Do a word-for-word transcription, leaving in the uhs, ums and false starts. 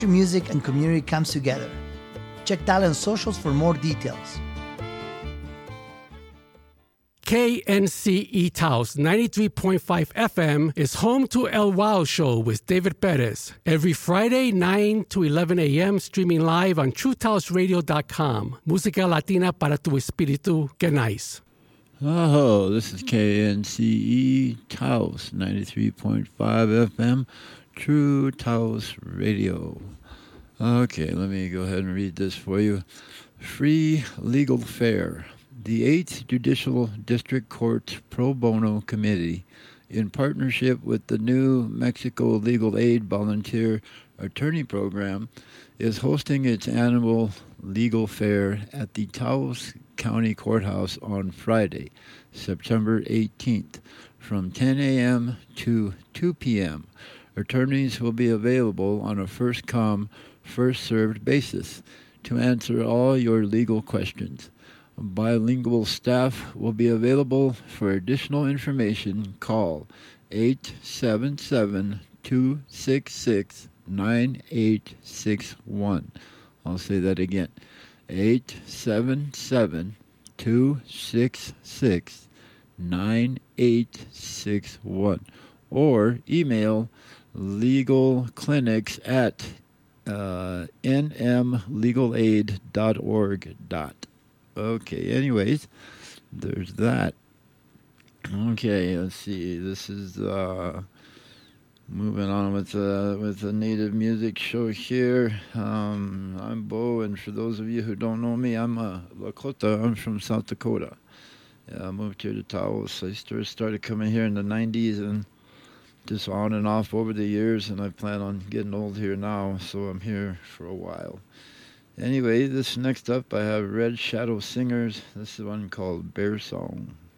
music and community comes together. Check Talent Socials for more details. K N C E Taos ninety-three point five F M is home to El Wow Show with David Perez. Every Friday, nine to eleven a.m., streaming live on true taos radio dot com. Música latina para tu espíritu. Que nice. Oh, this is K N C E Taos ninety-three point five F M, True Taos Radio. Okay, let me go ahead and read this for you. Free Legal Fair. The eighth Judicial District Court Pro Bono Committee, in partnership with the New Mexico Legal Aid Volunteer Attorney Program, is hosting its annual legal fair at the Taos County Courthouse on Friday, September eighteenth, from ten a.m. to two p.m. Attorneys will be available on a first-come, first-served basis to answer all your legal questions. Bilingual staff will be available. For additional information, call eight seven seven, two six six, nine eight six one. I'll say that again. eight seven seven, two six six, nine eight six one. Or email legalclinics at uh, n m legal aid dot org. Okay, anyways, there's that. Okay, let's see. This is uh, moving on with uh, with the native music show here. Um, I'm Bo, and for those of you who don't know me, I'm a Lakota. I'm from South Dakota. Yeah, I moved here to Taos. I st- started coming here in the nineties and just on and off over the years, and I plan on getting old here now, so I'm here for a while. Anyway, this next up, I have Red Shadow Singers. This is one called Bear Song.